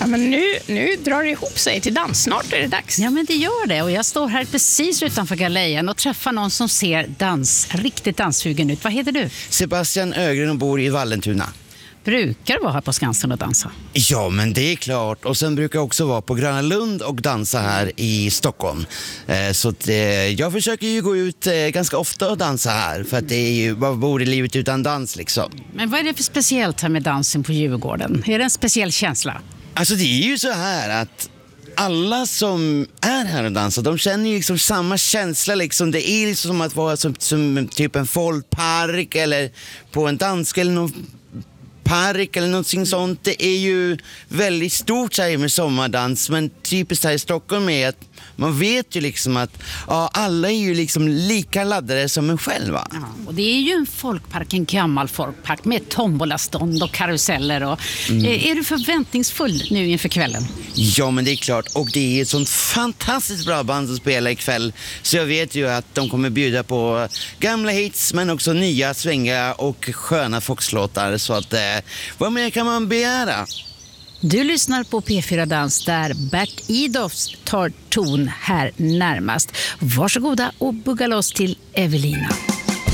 Ja, men nu drar det ihop sig till dans. Snart är det dags. Ja, men det gör det. Och jag står här precis utanför galejen och träffar någon som ser riktigt danssugen ut. Vad heter du? Sebastian Ögren och bor i Vallentuna. Brukar du vara här på Skansen och dansa? Ja, men det är klart. Och sen brukar jag också vara på Gröna Lund och dansa här i Stockholm. Så att, jag försöker ju gå ut ganska ofta och dansa här. För att det är ju, vad bor i livet utan dans liksom? Men vad är det för speciellt här med dansen på Djurgården? Är det en speciell känsla? Alltså det är ju så här att alla som är här och dansar, de känner ju liksom samma känsla liksom. Det är liksom som att vara som typ en folkpark eller på en dansk eller någon park eller någonting sånt. Det är ju väldigt stort så här med sommardans, men typiskt här i Stockholm är att man vet ju liksom att alla är ju liksom lika laddade som en själv. Ja, och det är ju en folkpark, en gammal folkpark med tombolastånd och karuseller. Är du förväntningsfull nu inför kvällen? Ja, men det är klart. Och det är ett sånt fantastiskt bra band som spelar ikväll. Så jag vet ju att de kommer bjuda på gamla hits men också nya, svänga och sköna foxlåtar. Så att vad mer kan man begära? Du lyssnar på P4 Dans där Bert Idolfs tar ton här närmast. Varsågoda och bugga loss till Evelina.